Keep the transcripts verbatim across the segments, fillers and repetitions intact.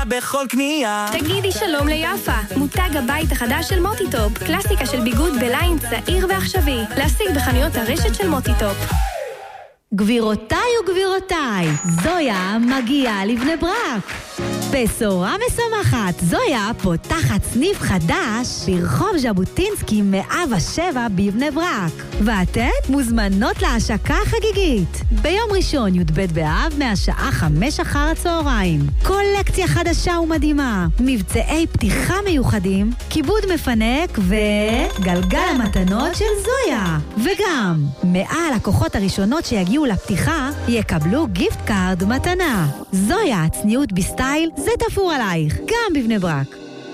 בכל קנייה. תגידי שלום ליפה, מותג הבית החדש של מוטיטופ, קלאסיקה של ביגוד בליין צעיר ועכשווי, להשיג בחנויות הרשת של מוטיטופ. גבירותיי וגבירותיי, זויה מגיעה לבני ברק. בשורה משמחת, זויה פותחת סניף חדש ברחוב ז'בוטינסקי מאה ושבע בבני ברק. ואתן מוזמנות להשקה חגיגית. ביום ראשון י"ב באב מהשעה חמש אחר הצהריים. קולקציה חדשה ומדהימה, מבצעי פתיחה מיוחדים, כיבוד מפנק וגלגל המתנות של זויה. וגם, מאה לקוחות הראשונות שיגיעו לפתיחה יקבלו גיפט קארד מתנה. זויה, צניעות בסטייל, זה תפור עלייך, גם בבני ברק.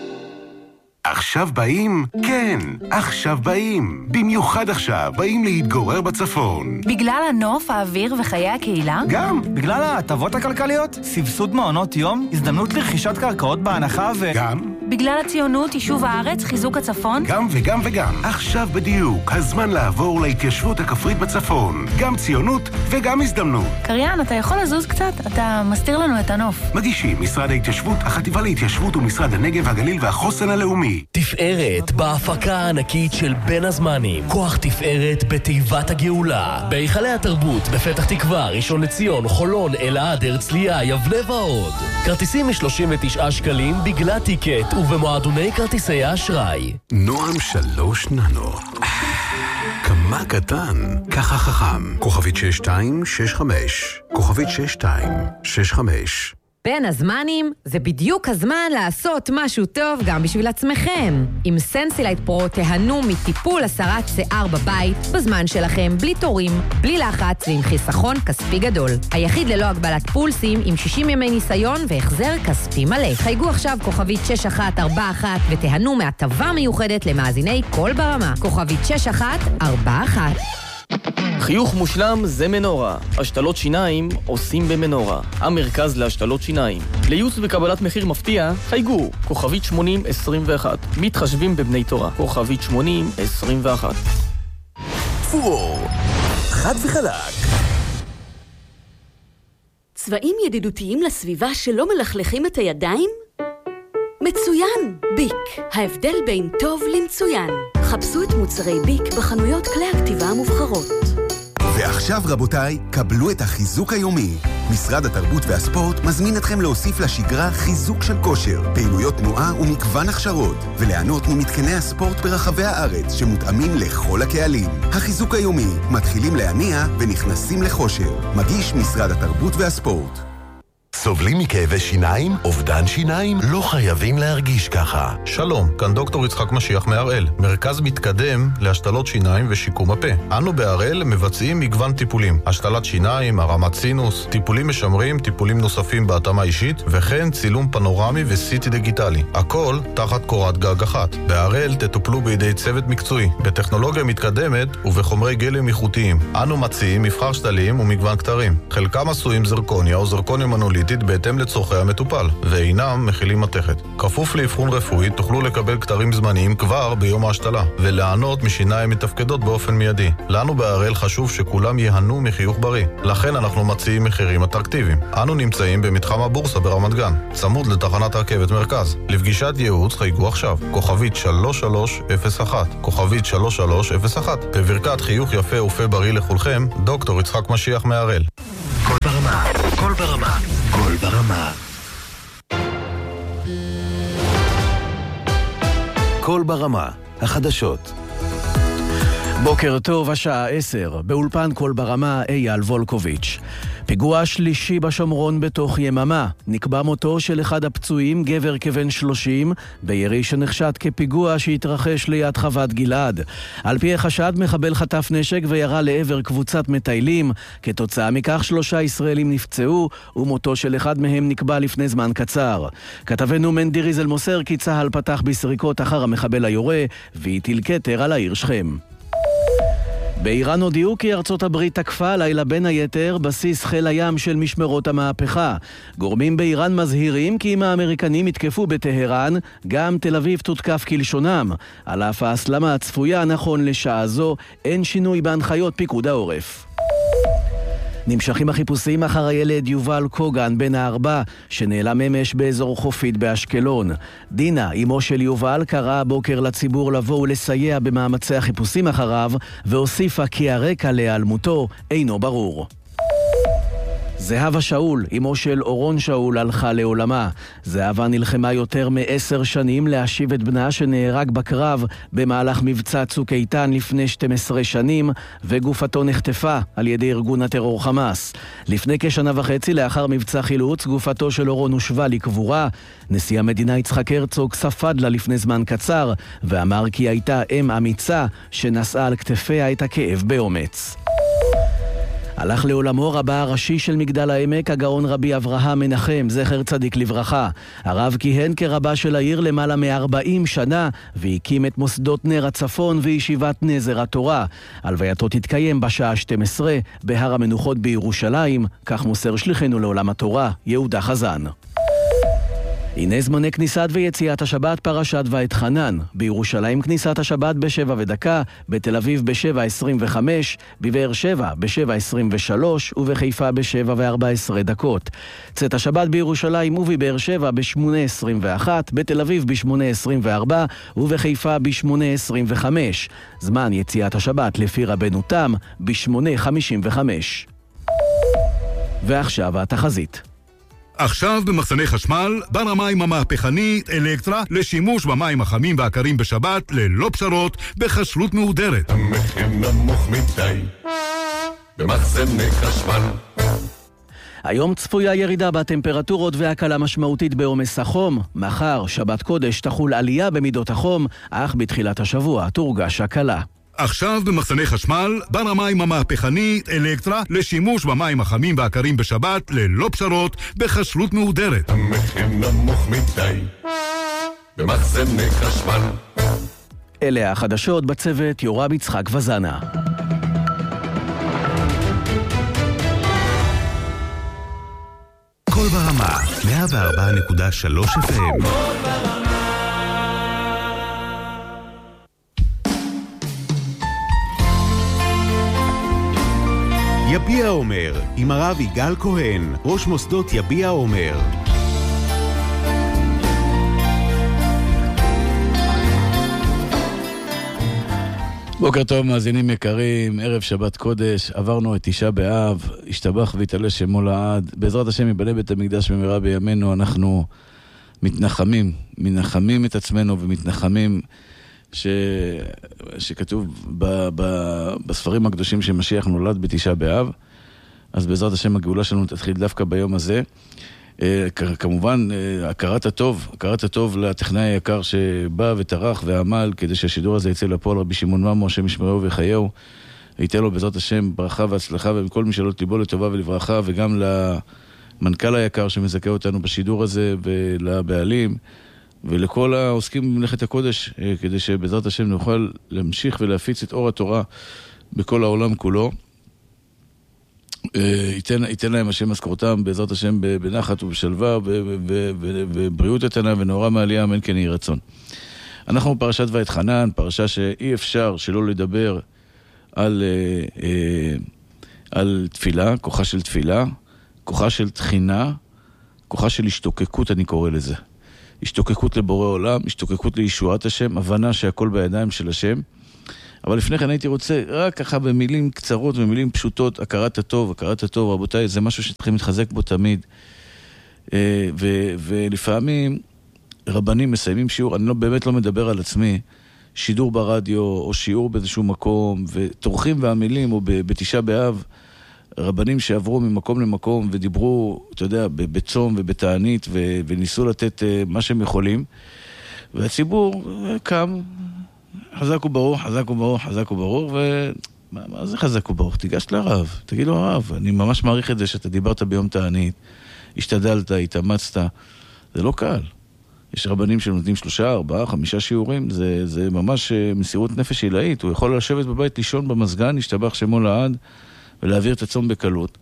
עכשיו באים? כן, עכשיו באים. במיוחד עכשיו באים להתגורר בצפון. בגלל הנוף, האוויר וחיי הקהילה? גם. בגלל ההטבות הכלכליות, סבסוד מעונות יום, הזדמנות לרכישת קרקעות בהנחה ו... גם. בגלל הציונות, יישוב הארץ, חיזוק הצפון? גם וגם וגם. עכשיו בדיוק, הזמן לעבור להתיישבות הכפרית בצפון. גם ציונות וגם הזדמנות. קריין, אתה יכול לזוז קצת? אתה מסתיר לנו את הנוף. מגישים משרד ההתיישבות, החטיבה להתיישבות ומשרד הנגב, הגליל והחוסן הלאומי. תפארת בהפקה הענקית של בין הזמנים. כוח תפארת בתיבת הגאולה. בהיכלי התרבות בפתח תקווה, ראשון לציון, חולון, אלעד, הרצליה, יבנה ועוד. כרטיסים מ-שלושים ותשעה שקלים בגלל טיקט ובמועדוני כרטיסי האשראי. נועם שלוש ננו. כמה קטן, ככה חכם. כוכבית שש שתיים שש חמש. כוכבית שש שתיים שש חמש. בין הזמנים, זה בדיוק הזמן לעשות משהו טוב גם בשביל עצמכם. עם סנסילייט פרו תהנו מטיפול הסרת שיער בבית, בזמן שלכם, בלי תורים, בלי לחץ ועם חיסכון כספי גדול. היחיד ללא הגבלת פולסים, עם שישים ימי ניסיון והחזר כספי מלא. חייגו עכשיו כוכבית שש אחת ארבע אחת ותהנו מהטבה מיוחדת למאזיני כל ברמה. כוכבית שש אחת ארבע אחת. חיוך מושלם זה מנורה. השתלות שיניים עושים במנורה. המרכז להשתלות שיניים. לייעוץ וקבלת מחיר מפתיע, חייגו. כוכבית שמונים עשרים ואחת. מתחשבים בבני תורה. כוכבית שמונים עשרים ואחת. פור. חד וחלק. צבעים ידידותיים לסביבה שלא מלכלכים את הידיים? מצוין! ביק. ההבדל בין טוב למצוין. חפשו את מוצרי ביק בחנויות כלי הכתיבה המובחרות. ועכשיו רבותיי, קבלו את החיזוק היומי. משרד התרבות והספורט מזמין אתכם להוסיף לשגרה חיזוק של כושר, פעילויות תנועה ומגוון הכשרות, וליהנות ממתקני הספורט ברחבי הארץ שמותאמים לכל הקהלים. החיזוק היומי, מתחילים להניע ונכנסים לחושר. מגיש משרד התרבות והספורט. סובלים מכאבי שיניים? אובדן שיניים? לא חייבים להרגיש ככה. שלום, כאן דוקטור יצחק משיח מהראל, מרכז מתקדם להשתלות שיניים ושיקום הפה. אנו בהראל מבצעים מגוון טיפולים, השתלת שיניים, הרמת סינוס, טיפולים משמרים, טיפולים נוספים בהתאמה אישית, וכן צילום פנורמי וסיטי דיגיטלי. הכל תחת קורת גג אחת. בהראל תטופלו בידי צוות מקצועי, בטכנולוגיה מתקדמת ובחומרי גלם איכותיים. אנו מציעים מבחר שתלים ומגוון כתרים. חלקם עשויים זרקוניה או זרקוניה מנוליטית בהתאם לצורכי המטופל, ואינם מכילים מתכת. כפוף לאבחון רפואי תוכלו לקבל כתרים זמניים כבר ביום ההשתלה, ולענות משיניים מתפקדות באופן מיידי. לנו בהראל חשוב שכולם יהנו מחיוך בריא, לכן אנחנו מציעים מחירים אטרקטיביים. אנו נמצאים במתחם הבורסה ברמת גן, צמוד לתחנת הרכבת מרכז. לפגישת ייעוץ חייגו עכשיו, כוכבית שלוש שלוש אפס אחת, כוכבית שלוש שלוש אפס אחת. בברכת חיוך יפה ופה בריא לכולכם, דוקטור יצחק משיח מהראל. כל ברמה, כל ברמה, כל ברמה. כל ברמה, החדשות. בוקר טוב, השעה עשר, באולפן כל ברמה אייל וולקוביץ'. פיגוע שלישי בשומרון בתוך יממה. נקבע מותו של אחד הפצועים, גבר כבן שלושים, בירי שנחשד כפיגוע שהתרחש ליד חוות גלעד. על פי החשד, מחבל חטף נשק וירה לעבר קבוצת מטיילים. כתוצאה מכך שלושה ישראלים נפצעו, ומותו של אחד מהם נקבע לפני זמן קצר. כתבנו מנדי ריזל מוסר כי צהל פתח בסריקות אחר המחבל היורה, והטיל כתר על העיר שכם. באיראן הודיעו כי ארצות הברית תקפה לילה בין היתר בסיס חיל הים של משמרות המהפכה. גורמים באיראן מזהירים כי אם האמריקנים יתקפו בטהרן, גם תל אביב תותקף כלשונם. על אף ההסלמה הצפויה נכון לשעה זו, אין שינוי בהנחיות פיקוד העורף. נמשכים החיפושים אחר הילד יובל קוגן בן הארבע, שנעלם אמש באזור חופית באשקלון. דינה, אמו של יובל, קראה הבוקר לציבור לבוא ולסייע במאמצי החיפושים אחריו, והוסיפה כי הרקע להיעלמותו אינו ברור. זהבה שאול, אמו של אורון שאול, הלכה לעולמה. זהבה נלחמה יותר מעשר שנים להשיב את בנה שנהרג בקרב במהלך מבצע צוק איתן לפני שתים עשרה שנים, וגופתו נחטפה על ידי ארגון הטרור חמאס. לפני כשנה וחצי לאחר מבצע חילוץ, גופתו של אורון הושבה לקבורה. נשיא המדינה יצחק הרצוג ספד לה לפני זמן קצר, ואמר כי הייתה אם אמיצה שנשאה על כתפיה את הכאב באומץ. הלך לעולמו רבה הראשי של מגדל העמק, הגאון רבי אברהם מנחם, זכר צדיק לברכה. הרב כיהן כרבה של העיר למעלה מ-ארבעים שנה, והקים את מוסדות נר הצפון וישיבת נזר התורה. הלווייתו תתקיים בשעה שתים עשרה בהר המנוחות בירושלים, כך מוסר שליחנו לעולם התורה, יהודה חזן. הנה זמני כניסת ויציאת השבת פרשת ואתחנן. בירושלים כניסת השבת בשבע ודקה, בתל אביב בשבע עשרים וחמש, בבאר שבע בשבע עשרים ושלוש ובחיפה בשבע וארבע עשרה דקות. צאת השבת בירושלים ובבאר שבע בשמונה עשרים ואחת, בתל אביב בשמונה עשרים וארבע ובחיפה בשמונה עשרים וחמש. זמן יציאת השבת לפי רבנו תם בשמונה חמישים וחמש. ועכשיו התחזית. עכשיו במחסני חשמל, בר המים המהפכני אלקטרה לשימוש במים החמים והקרים בשבת ללא פשרות בחשלות מהודרת. המחיר נמוך מדי במחסני חשמל. היום צפויה ירידה בטמפרטורות והקלה משמעותית בעומס החום. מחר, שבת קודש, תחול עלייה במידות החום, אך בתחילת השבוע תורגש הקלה. עכשיו במחסני חשמל, בר המים המהפכני אלקטרה לשימוש במים החמים והקרים בשבת ללא פשרות בחשלות מהודרת. המחיר נמוך מדי במחסני חשמל. אלה החדשות, בצוות יורם יצחק וזנה. כל ברמה, מאה וארבע נקודה שלוש אף אם. יביע אומר, עם הרב יגאל כהן, ראש מוסדות יביע אומר. בוקר טוב מאזינים יקרים, ערב שבת קודש, עברנו את תשעה באב, השתבח והתעלה שמו לעד, בעזרת השם יבנה בית המקדש במהרה בימינו. אנחנו מתנחמים, מנחמים את עצמנו ומתנחמים ש... שכתוב ב... ב... בספרים הקדושים שמשיח נולד בתשעה באב, אז בעזרת השם הגאולה שלנו תתחיל דווקא ביום הזה. כמובן, הכרת הטוב, הכרת הטוב לטכנאי היקר שבא וטרח ועמל כדי שהשידור הזה יצא לפועל, רבי שמעון ממו, השם ישמרהו וחייהו, ייתן לו בעזרת השם ברכה והצלחה, וכל מי שלא ליבו לטובה ולברכה, וגם למנכ"ל היקר שמזכה אותנו בשידור הזה, ולבעלים, ולכל העוסקים במלאכת הקודש, כדי שבעזרת השם נוכל להמשיך ולהפיץ את אור התורה בכל העולם כולו. ייתן, ייתן להם השם משכורתם בעזרת השם בנחת ובשלווה ובריאות איתנה ונאורה מעלייה, אמן כן יהי רצון. אנחנו בפרשת ואתחנן, פרשה שאי אפשר שלא לדבר על, על תפילה, כוחה של תפילה, כוחה של תחינה, כוחה של השתוקקות, אני קורא לזה. השתוקקות לבורא עולם, השתוקקות לישועת השם, הבנה שהכל בידיים של השם. אבל לפני כן הייתי רוצה, רק ככה במילים קצרות ומילים פשוטות, הכרת הטוב, הכרת הטוב, רבותיי, זה משהו שצריכים להתחזק בו תמיד. ו- ולפעמים רבנים מסיימים שיעור, אני לא, באמת לא מדבר על עצמי, שידור ברדיו או שיעור באיזשהו מקום, ותורכים והמילים, או בתשעה באב, רבנים שעברו ממקום למקום ודיברו, אתה יודע, בצום ובתענית, ו- וניסו לתת מה שהם יכולים, והציבור קם, חזק וברוך, חזק וברוך, חזק וברוך, ומה מה זה חזק וברוך? תיגש לרב, תגיד לו הרב, אני ממש מעריך את זה שאתה דיברת ביום תענית, השתדלת, התאמצת, זה לא קל. יש רבנים שנותנים שלושה, ארבעה, חמישה שיעורים, זה, זה ממש מסירות נפש עילאית, הוא יכול לשבת בבית לישון במזגן, השתבח שמו לעד, ולהעביר את הצום בקלות.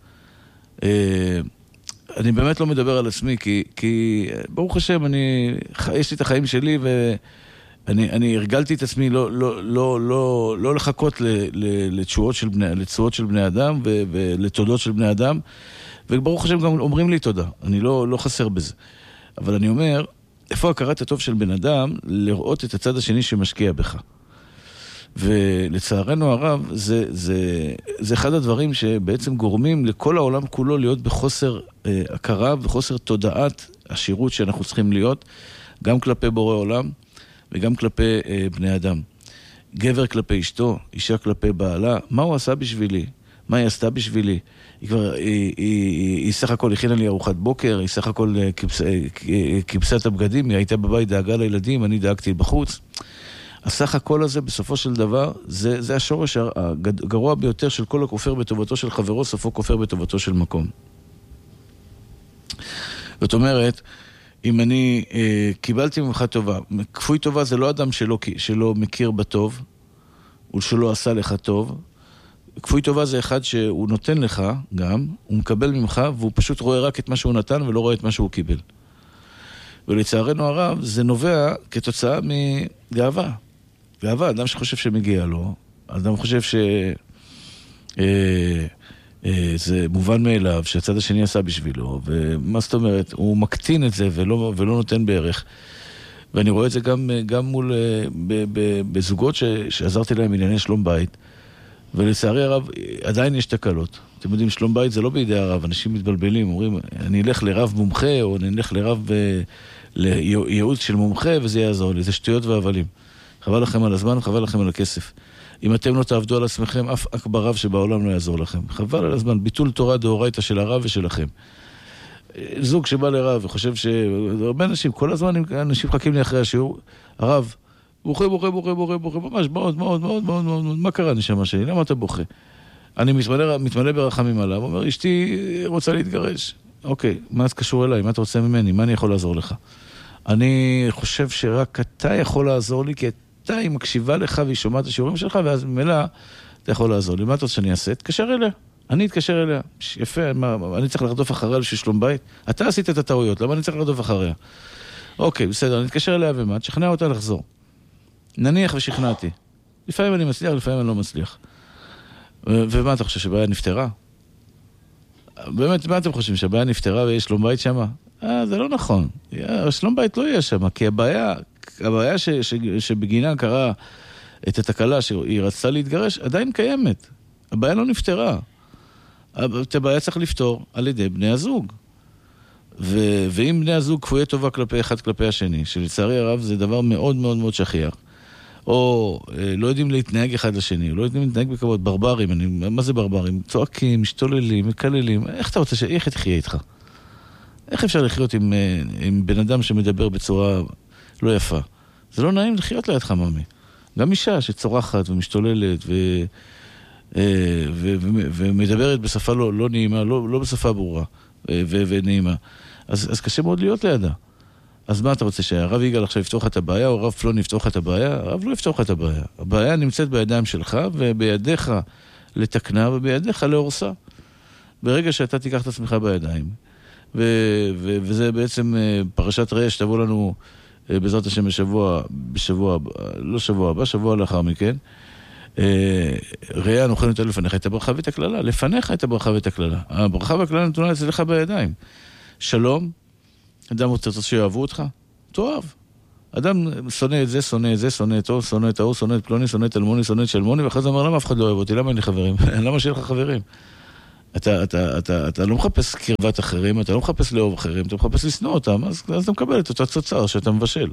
אני באמת לא מדבר על עצמי, כי, כי ברוך השם, אני, יש לי את החיים שלי, ו... אני, אני הרגלתי את עצמי לא, לא, לא, לא, לא לחכות ל, ל, לתשואות של בני, לתשואות של בני אדם ו, ולתודות של בני אדם, וברוך השם גם אומרים לי תודה, אני לא, לא חסר בזה. אבל אני אומר, איפה הכרת הטוב של בן אדם לראות את הצד השני שמשקיע בך? ולצערנו הרב, זה, זה, זה אחד הדברים שבעצם גורמים לכל העולם כולו להיות בחוסר אה, הכרה וחוסר תודעת השירות שאנחנו צריכים להיות, גם כלפי בורא עולם וגם כלפי אה, בני אדם. גבר כלפי אשתו, אישה כלפי בעלה, מה הוא עשה בשבילי? מה היא עשתה בשבילי? היא כבר, היא, היא, היא, היא סך הכל הכינה לי ארוחת בוקר, היא סך הכל כבש, כבשה את הבגדים, היא הייתה בבית, דאגה לילדים, אני דאגתי בחוץ. הסך הכל הזה בסופו של דבר, זה, זה השורש הגרוע ביותר של כל הכופר בטובתו של חברו, סופו כופר בטובתו של מקום. זאת אומרת, אם אני אה, קיבלתי ממך טובה, כפוי טובה זה לא אדם שלא, שלא מכיר בטוב, ושלא עשה לך טוב. כפוי טובה זה אחד שהוא נותן לך גם, הוא מקבל ממך, והוא פשוט רואה רק את מה שהוא נתן, ולא רואה את מה שהוא קיבל. ולצערנו הרב, זה נובע כתוצאה מגאווה. גאווה, אדם שחושב שמגיע לו, אדם חושב ש... אה, אה, זה מובן מאליו, שהצד השני עשה בשבילו, ומה זאת אומרת, הוא מקטין את זה ולא, ולא נותן בערך. ואני רואה את זה גם, גם מול, ב, ב, בזוגות ש, שעזרתי להם ענייני שלום בית, ולצערי הרב, עדיין יש תקלות. אתם יודעים, שלום בית זה לא בידי הרב, אנשים מתבלבלים, אומרים, אני אלך לרב מומחה, או אני אלך לרב לייעוץ של מומחה, וזה יעזור לי, זה שטויות והבלים. חבל לכם על הזמן, חבל לכם על הכסף. אם אתם לא תעבדו על עצמכם, אף אכבר רב שבעולם לא יעזור לכם. חבל על הזמן, ביטול תורה דאורייתא של הרב ושלכם. זוג שבא לרב וחושב ש... הרבה אנשים, כל הזמן אנשים חכים לי אחרי השיעור, הרב, בוכה, בוכה, בוכה, בוכה, בוכה, ממש מאוד, מאוד, מאוד, מאוד, מאוד, מה קרה נשמה שלי? למה אתה בוכה? אני מתמלא, מתמלא ברחמים עליו, הוא אומר, אשתי רוצה להתגרש. אוקיי, מה זה קשור אליי? מה אתה רוצה ממני? מה אני יכול לעזור לך? אני חושב שרק אתה יכול לעזור לי, כי אתה היא מקשיבה לך והיא שומעת את השיעורים שלך, ואז ממילא אתה יכול לעזור לי. מה אתה רוצה שאני אעשה? תקשר אליה. אני אתקשר אליה. יפה, מה, אני צריך לרדוף אחריה לשביל שלום בית? אתה עשית את הטעויות, למה אני צריך לרדוף אחריה? אוקיי, בסדר, אני אתקשר אליה ומה? תשכנע אותה לחזור. נניח ושכנעתי. לפעמים אני מצליח, לפעמים אני לא מצליח. ומה אתה חושב, שבעיה נפטרה? באמת, מה אתם חושבים, שהבעיה נפטרה ויש שלום בית שמה? אה, זה לא נכון. שלום בית לא יהיה שמה, כי הבעיה, הבעיה ש, ש, שבגינה קרה את התקלה שהיא רצתה להתגרש, עדיין קיימת. הבעיה לא נפטרה. את הבעיה צריך לפתור על ידי בני הזוג. ו, ואם בני הזוג כפויי טובה כלפי אחד כלפי השני, שלצערי הרב זה דבר מאוד מאוד מאוד שכיח, או לא יודעים להתנהג אחד לשני, לא יודעים להתנהג בכבוד, ברברים, אני, מה זה ברברים? צועקים, משתוללים, מקללים, איך אתה רוצה ש... איך תחיה איתך? איך אפשר לחיות עם, עם בן אדם שמדבר בצורה לא יפה? זה לא נעים לחיות לידך, ממי. גם אישה שצורחת ומשתוללת ו... ו... ו... ומדברת בשפה לא, לא נעימה, לא, לא בשפה ברורה ו... ונעימה. אז, אז קשה מאוד להיות לידה. אז מה אתה רוצה, שהרב יגאל עכשיו יפתור לך את הבעיה, או הרב פלוני יפתור לך את הבעיה? הרב לא יפתור לך את הבעיה. הבעיה נמצאת בידיים שלך, ובידיך לתקנה, ובידיך להורסה. ברגע שאתה תיקח את עצמך בידיים, ו- ו- וזה בעצם פרשת ראה שתבוא לנו בעזרת השם בשבוע, בשבוע, לא שבוע הבא, שבוע לאחר מכן, ראה הנוכן יותר לפניך את הברכה ואת הכללה, לפניך את הברכה ואת הכללה. הברכה והכללה נתונה אצלך בידיים. שלום, אדם רוצה שיאהבו אותך? תאהב. אדם שונא את זה, שונא את זה, שונא את זה, שונא את ההוא, שונא את פלוני, שונא את אלמוני, שונא את שלמוני, ואחרי זה אומר, למה אף אחד לא אוהב אותי? למה אין לי חברים? למה שיהיה לך חברים? אתה, אתה, אתה, אתה לא מחפש קרבת אחרים, אתה לא מחפש לאהוב אחרים, אתה מחפש לשנוא אותם, אז, אז אתה מקבל את אותה תוצר שאתה מבשל.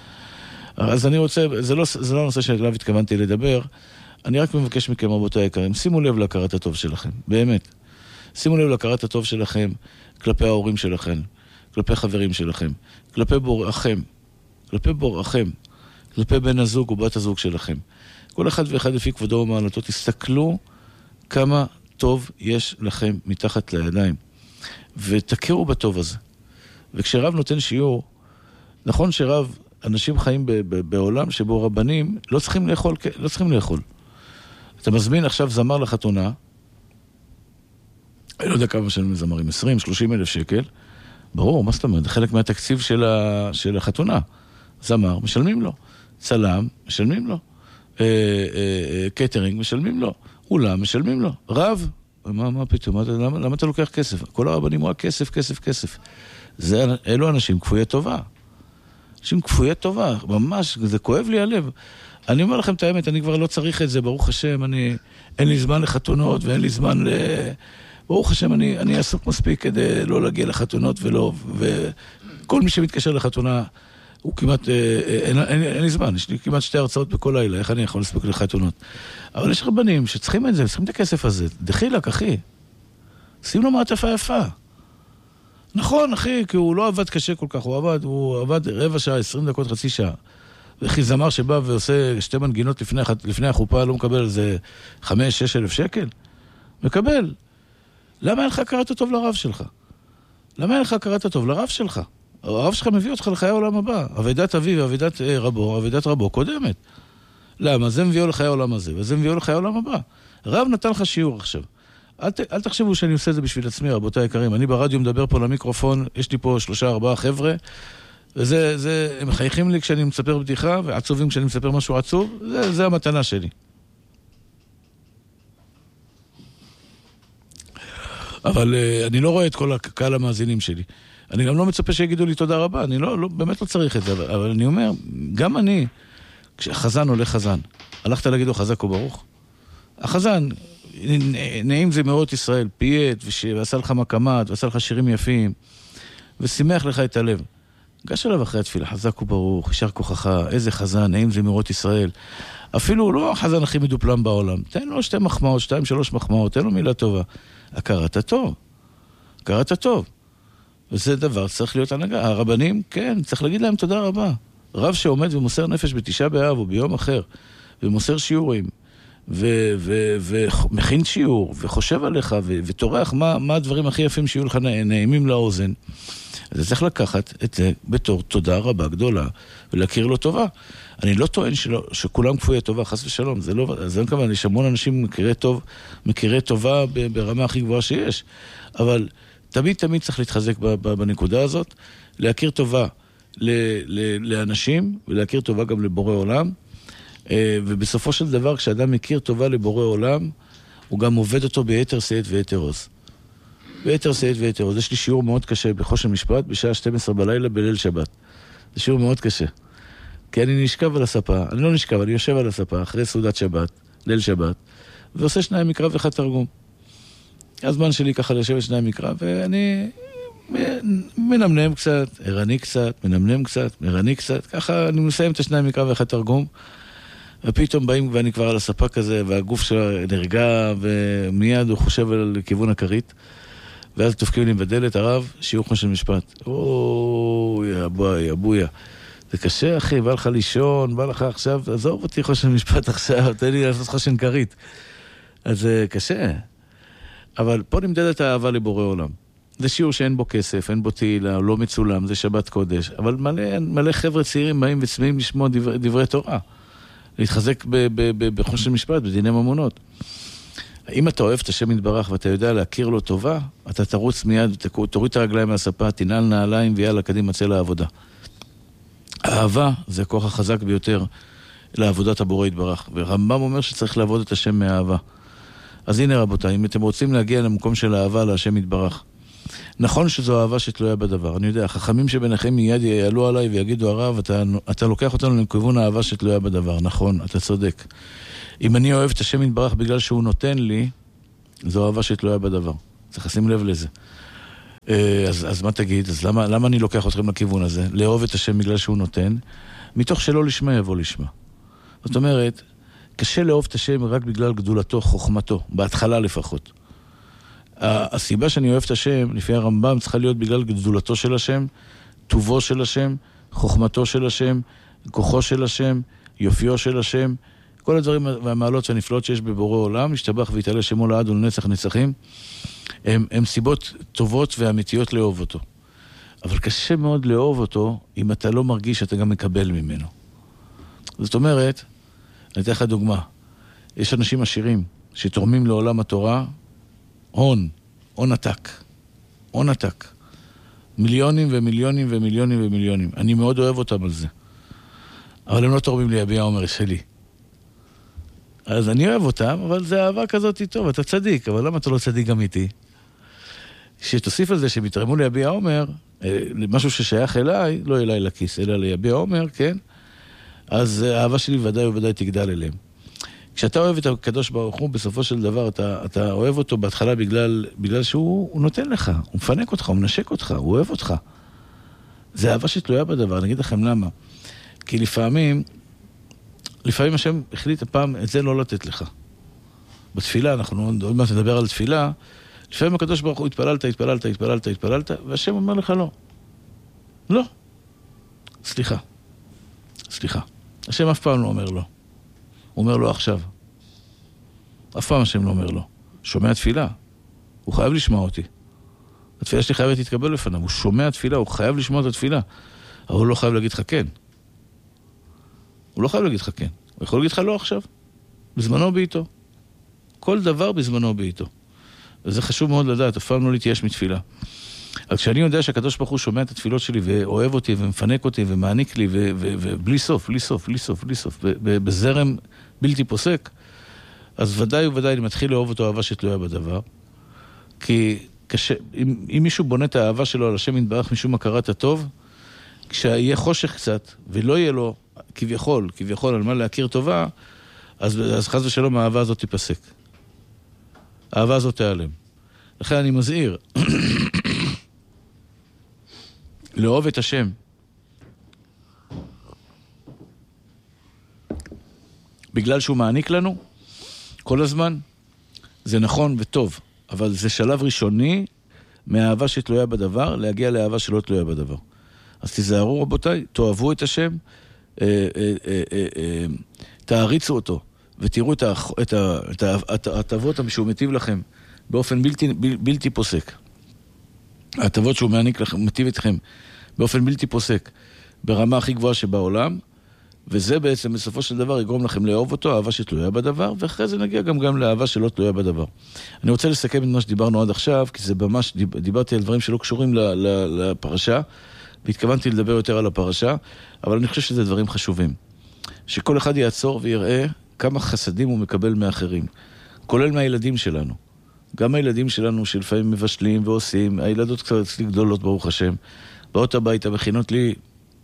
אז אני רוצה, זה לא, זה לא הנושא שאליו התכוונתי לדבר, אני רק מבקש מכם, רבותיי היקרים, שימו לב להכרת הטוב שלכם, באמת. שימו לב להכרת הטוב שלכם כלפי ההורים שלכם, כלפי חברים שלכם, כלפי בוראכם, כלפי בוראכם, כלפי בן הזוג ובת הזוג שלכם. כל אחד ואחד לפי כבודו ומעלתו, תסתכלו כמה טוב יש לכם מתחת לידיים, ותכירו בטוב הזה. וכשרב נותן שיעור, נכון שרב, אנשים חיים ב- ב- בעולם שבו רבנים לא צריכים לאכול, לא צריכים לאכול. אתה מזמין עכשיו זמר לחתונה, אני לא יודע כמה שנים זמרים, עשרים שלושים אלף שקל, ברור, מה זאת אומרת? זה חלק מהתקציב של, ה... של החתונה. זמר, משלמים לו. צלם, משלמים לו. אה, אה, קטרינג, משלמים לו. אולם, משלמים לו. רב, מה, מה פתאום? למה, למה אתה לוקח כסף? כל הרבנים רואה כסף, כסף, כסף. זה, אלו אנשים כפויי טובה. אנשים כפויי טובה, ממש, זה כואב לי הלב. אני אומר לכם את האמת, אני כבר לא צריך את זה, ברוך השם, אני, אין לי זמן לחתונות ואין לי זמן ל... ברוך השם, אני, אני אעסוק מספיק כדי לא להגיע לחתונות ולא... וכל מי שמתקשר לחתונה, הוא כמעט... אין, אין, אין לי זמן, יש לי כמעט שתי הרצאות בכל לילה, איך אני יכול לספק לחתונות? אבל יש רבנים שצריכים את זה, צריכים את הכסף הזה. דחילק, אחי. שים לו מעטפה יפה. נכון, אחי, כי הוא לא עבד קשה כל כך, הוא עבד, הוא עבד רבע שעה, עשרים דקות, חצי שעה. וכי זמר שבא ועושה שתי מנגינות לפני, לפני החופה, לא מקבל איזה חמש, שש אלף שקל? מקבל. למה אין לך קראת טוב לרב שלך? למה אין לך קראת טוב לרב שלך? הרב שלך מביא אותך לחיי העולם הבא. עבודת אביו ועבודת רבו, עבודת רבו קודמת. למה? זה מביאו לחיי העולם הזה, וזה מביאו לחיי העולם הבא. רב נתן לך שיעור עכשיו. אל, ת, אל תחשבו שאני עושה את זה בשביל עצמי, רבותיי היקרים. אני ברדיו מדבר פה למיקרופון, יש לי פה שלושה, ארבעה חבר'ה, וזה, זה, הם מחייכים לי כשאני מספר בדיחה, ועצובים כשאני מספר משהו עצוב, זה, זה המתנה שלי. אבל uh, אני לא רואה את כל הקהל המאזינים שלי. אני גם לא מצפה שיגידו לי תודה רבה, אני לא, לא, באמת לא צריך את זה, אבל, אבל אני אומר, גם אני, כשחזן עולה חזן, הלכת להגיד לו חזק וברוך? החזן, נעים זה מאות ישראל, פייט, ועשה לך מקמת, ועשה לך שירים יפים, ושימח לך את הלב. גש עליו אחרי התפילה, חזק וברוך, ישר כוחך, איזה חזן, נעים זה מאות ישראל. אפילו הוא לא החזן הכי מדופלם בעולם. תן לו שתי מחמאות, שתיים, שלוש מחמאות, תן לו מילה טובה. הכרת טוב. הכרת טוב. וזה דבר, צריך להיות הנהגה. הרבנים, כן, צריך להגיד להם תודה רבה. רב שעומד ומוסר נפש בתשעה באב או ביום אחר, ומוסר שיעורים, ו- ו- ומכין שיעור, וחושב עליך, ו- וטורח מה, מה הדברים הכי יפים שיהיו לך נעימים לאוזן. אז צריך לקחת את זה בתור תודה רבה גדולה, ולהכיר לו טובה. אני לא טוען שלא, שכולם כפויי טובה, חס ושלום. זה לא, זה לא כמובן, יש המון אנשים מכירי טוב, מכירי טובה ברמה הכי גבוהה שיש. אבל תמיד תמיד צריך להתחזק בנקודה הזאת, להכיר טובה ל- ל- לאנשים, ולהכיר טובה גם לבורא עולם. ובסופו של דבר, כשאדם מכיר טובה לבורא עולם, הוא גם עובד אותו ביתר שאת ויתר עוז. ביתר שאת ויתר עוז. יש לי שיעור מאוד קשה בחושן משפט, בשעה שתים עשרה בלילה בליל שבת. זה שיעור מאוד קשה. כי אני נשכב על הספה, אני לא נשכב, אני יושב על הספה, אחרי סעודת שבת, ליל שבת, ועושה שניים מקרא ואחד תרגום. הזמן שלי ככה לשבת שניים מקרא, ואני מנמנם קצת, ערני קצת, מנמנם קצת, ערני קצת, ככה אני מסיים את השניים מקרא ואחד תרגום, ופתאום באים ואני כבר על הספה כזה, והגוף שלו נרגע, ומיד הוא חושב על כיוון הכרית, ואז תופקים לי בדלת, הרב, שיעור חושן משפט. אוי, אבוי, אבויה. זה קשה, אחי, בא לך לישון, בא לך עכשיו, עזוב אותי חושן משפט עכשיו, תן לי לעשות חושן כרית. אז זה קשה. אבל פה נמדדת האהבה לבורא עולם. זה שיעור שאין בו כסף, אין בו תהילה, לא מצולם, זה שבת קודש. אבל מלא, מלא חבר'ה צעירים באים וצמאים לשמוע דברי, דברי תורה. להתחזק בחושן משפט, בדיני ממונות. אם אתה אוהב את השם יתברך ואתה יודע להכיר לו טובה, אתה תרוץ מיד, תוריד את הרגליים מהספה, תנעל נעליים ויאללה, קדימה, צא לעבודה. האהבה זה הכוח החזק ביותר לעבודת הבורא יתברך. ורמב"ם אומר שצריך לעבוד את השם מהאהבה. אז הנה רבותיי, אם אתם רוצים להגיע למקום של האהבה להשם יתברך, נכון שזו אהבה שתלויה בדבר. אני יודע, החכמים שביניכם מיד יעלו עליי ויגידו, הרב, אתה, אתה לוקח אותנו לכיוון האהבה שתלויה בדבר. נכון, אתה צודק. אם אני אוהב את השם יתברך בגלל שהוא נותן לי, זו אהבה שתלויה בדבר. צריך לשים לב לזה. אז, אז מה תגיד? אז למה, למה אני לוקח אתכם לכיוון הזה? לאהוב את השם בגלל שהוא נותן, מתוך שלא לשמה יבוא לשמה. זאת אומרת, קשה לאהוב את השם רק בגלל גדולתו, חוכמתו, בהתחלה לפחות. הסיבה שאני אוהב את השם, לפי הרמב"ם, צריכה להיות בגלל גדולתו של השם, טובו של השם, חוכמתו של השם, כוחו של השם, יופיו של השם, כל הדברים והמעלות והנפלאות שיש בבורא עולם, משתבח ויתעלה שמו לעד ולנצח נצחים, הם, הם סיבות טובות ואמיתיות לאהוב אותו. אבל קשה מאוד לאהוב אותו, אם אתה לא מרגיש שאתה גם מקבל ממנו. זאת אומרת, אני אתן לך דוגמה. יש אנשים עשירים שתורמים לעולם התורה הון, הון עתק. הון עתק. מיליונים ומיליונים ומיליונים ומיליונים. אני מאוד אוהב אותם על זה. אבל הם לא תורמים לי יביע עומר שלי. אז אני אוהב אותם, אבל זה אהבה כזאת טוב, אתה צדיק, אבל למה אתה לא צדיק גם איתי? שתוסיף על זה שהם יתרמו לי יביע עומר, משהו ששייך אליי, לא אליי לכיס, אלא ליביע עומר, כן? אז האהבה שלי ודאי וודאי תגדל אליהם. כשאתה אוהב את הקדוש ברוך הוא, בסופו של דבר, אתה, אתה אוהב אותו בהתחלה בגלל, בגלל שהוא נותן לך, הוא מפנק אותך, הוא מנשק אותך, הוא אוהב אותך. זה אהבה שתלויה בדבר, אני אגיד לכם למה. כי לפעמים, לפעמים השם החליט הפעם את זה לא לתת לך. בתפילה, אנחנו עוד מעט נדבר על תפילה, לפעמים הקדוש ברוך הוא התפללת, התפללת, התפללת, התפללת, והשם אומר לך לא. לא. סליחה. סליחה. השם אף פעם לא אומר לא. הוא אומר לו עכשיו. אף פעם השם לא אומר לו. שומע תפילה. הוא חייב לשמוע אותי. התפילה שלי חייבת להתקבל לפניו. הוא שומע תפילה, הוא חייב לשמוע את התפילה. אבל הוא לא חייב להגיד לך כן. הוא לא חייב להגיד לך כן. הוא יכול להגיד לך לא עכשיו. בזמנו בעיתו. כל דבר בזמנו בעיתו. וזה חשוב מאוד לדעת, אף פעם לא להתייאש מתפילה. אז כשאני יודע שהקדוש ברוך הוא שומע את התפילות שלי ואוהב אותי ומפנק אותי ומעניק לי ובלי סוף, בלי סוף, בלי סוף, בלי סוף, בזרם בלתי פוסק, אז ודאי וודאי אני מתחיל לאהוב אותו אהבה שתלויה בדבר. כי קשה, אם, אם מישהו בונה את האהבה שלו על השם יתברך משום הכרת הטוב, כשיהיה חושך קצת ולא יהיה לו כביכול, כביכול על מה להכיר טובה, אז, אז חס ושלום האהבה הזאת תיפסק. האהבה הזאת תיעלם. לכן אני מזהיר לאהוב את השם בגלל שהוא מעניק לנו כל הזמן, זה נכון וטוב, אבל זה שלב ראשוני מהאהבה שתלויה בדבר להגיע לאהבה שלא תלויה בדבר. אז תיזהרו רבותיי, תאהבו את השם, אה, אה, אה, אה, אה, תעריצו אותו ותראו את ההטבות שהוא מטיב לכם באופן בלתי, בל, בלתי פוסק. ההטבות שהוא מעניק לכם, מטיב אתכם באופן בלתי פוסק, ברמה הכי גבוהה שבעולם, וזה בעצם בסופו של דבר יגרום לכם לאהוב אותו, אהבה שתלויה בדבר, ואחרי זה נגיע גם גם לאהבה שלא תלויה בדבר. אני רוצה לסכם את מה שדיברנו עד עכשיו, כי זה ממש, דיברתי על דברים שלא קשורים לפרשה, והתכוונתי לדבר יותר על הפרשה, אבל אני חושב שזה דברים חשובים. שכל אחד יעצור ויראה כמה חסדים הוא מקבל מאחרים, כולל מהילדים שלנו. גם הילדים שלנו שלפעמים מבשלים ועושים, הילדות קצת אצלי גדולות ברוך השם, באות הביתה, מכינות לי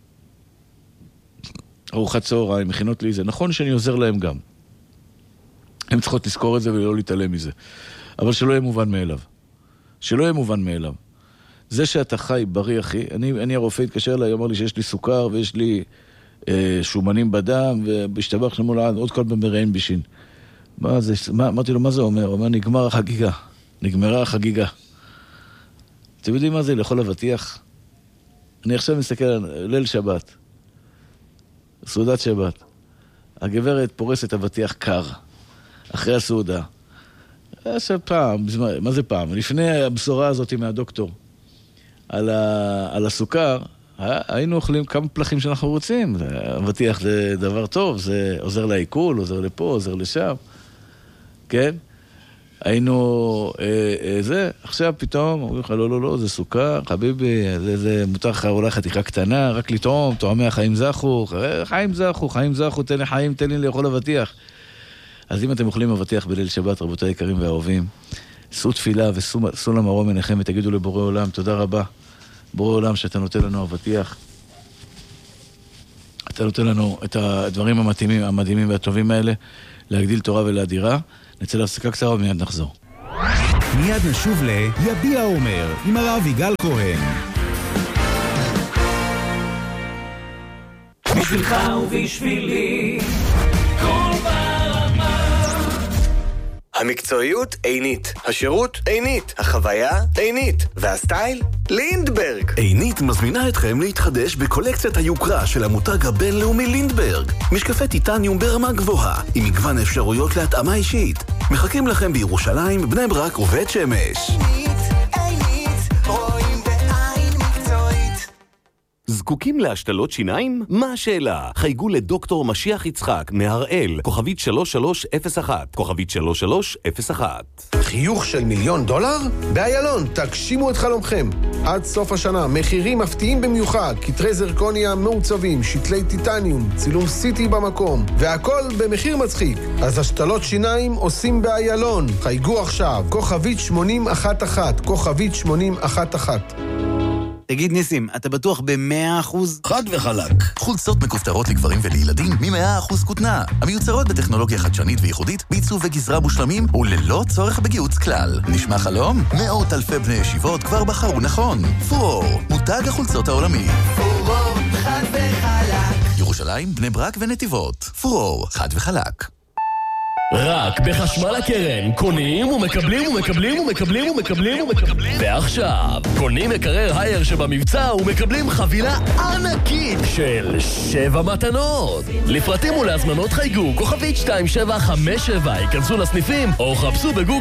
ארוחת צהריים, מכינות לי זה. נכון שאני עוזר להם גם. הם צריכות לזכור את זה ולא להתעלם מזה. אבל שלא יהיה מובן מאליו. שלא יהיה מובן מאליו. זה שאתה חי בריא, אחי, אני, אני הרופא התקשר אליי, אמר לי שיש לי סוכר ויש לי אה, שומנים בדם, ובשתבח שמולה עוד כל במראין בישין. מה זה, מה, אמרתי לו, מה זה אומר? הוא אומר, נגמר החגיגה. נגמרה החגיגה. אתם יודעים מה זה לאכול אבטיח? אני עכשיו מסתכל על ליל שבת. סעודת שבת. הגברת פורסת אבטיח קר. אחרי הסעודה. עכשיו פעם, מה זה פעם? לפני הבשורה הזאת מהדוקטור על, ה, על הסוכר, היינו אוכלים כמה פלחים שאנחנו רוצים. אבטיח זה דבר טוב, זה עוזר לעיכול, עוזר לפה, עוזר לשם. כן? היינו, אה, אה, זה, עכשיו פתאום, אומרים לך, לא, לא, לא, זה סוכר, חביבי, זה, זה מותר לך אולי חתיכה קטנה, רק לטעום, תעומי חיים זכו, חיים זכו, חיים זכו, תן לי חיים, תן לי לאכול אבטיח. אז אם אתם אוכלים אבטיח בליל שבת, רבותיי יקרים ואהובים, שאו תפילה ושאו למרום עיניכם ותגידו לבורא עולם, תודה רבה, בורא עולם שאתה נותן לנו אבטיח, אתה נותן לנו את הדברים המתאימים, המדהימים והטובים האלה, להגדיל תורה ולהדירה. נצא להפסקה קצרה ומיד נחזור. מיד נשוב ליביע עומר עם הרב יגאל כהן. בשבילך ובשבילי כל ברמה. המקצועיות עינית, השירות עינית, החוויה עינית, והסטייל לינדברג. עינית מזמינה אתכם להתחדש בקולקציית היוקרה של המותג הבינלאומי לינדברג. משקפי טיטניום ברמה גבוהה, עם מגוון אפשרויות להתאמה אישית. מחכים לכם בירושלים, בני ברק ובית שמש. עינית, עינית, רואים בעין מקצועית. זקוקים להשתלות שיניים? מה השאלה? חייגו לדוקטור משיח יצחק מהראל, כוכבית שלוש שלוש אפס אחת, כוכבית שלוש שלוש אפס אחת. חיוך של מיליון דולר? באיילון, תגשימו את חלומכם. עד סוף השנה, מחירים מפתיעים במיוחד, כתרי זרקוניה מעוצבים, שתלי טיטניום, צילום סיטי במקום, והכל במחיר מצחיק. אז השתלות שיניים עושים באיילון. חייגו עכשיו, כוכבית שמונים אחת אחת, כוכבית שמונים אחת אחת. תגיד ניסים, אתה בטוח ב-מאה אחוז? חד וחלק. חולצות מכופתרות לגברים ולילדים מ-מאה אחוז כותנה. המיוצרות בטכנולוגיה חדשנית וייחודית, בעיצוב וגזרה מושלמים וללא צורך בגיהוץ כלל. נשמע חלום? מאות אלפי בני ישיבות כבר בחרו נכון. פורור, מותג החולצות העולמי. פורור, חד וחלק. ירושלים, בני ברק ונתיבות. פורור, חד וחלק. רק בחשמל הקרן, קונים ומקבלים ומקבלים ומקבלים ומקבלים ומקבלים ועכשיו, קונים מקרר הייר שבמבצע ומקבלים חבילה ענקית של שבע מתנות. לפרטים ולהזמנות חייגו, כוכבית שתיים שבע חמש שבע, ייכנסו לסניפים או חפשו בגוגל.